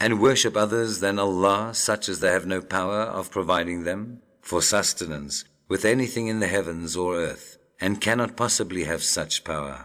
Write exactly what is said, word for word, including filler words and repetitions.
and worship others than Allah, such as they have no power of providing them for sustenance with anything in the heavens or earth, and cannot possibly have such power.